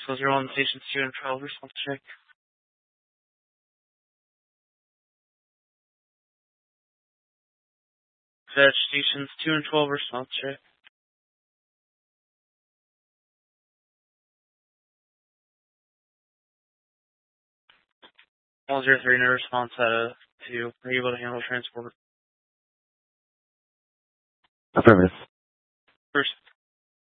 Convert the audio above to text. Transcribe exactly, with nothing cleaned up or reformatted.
So zero on stations two and twelve, response check. Veg stations two and twelve, response check. one zero three, no response out of two. Are you able to handle transport? Affirmative. First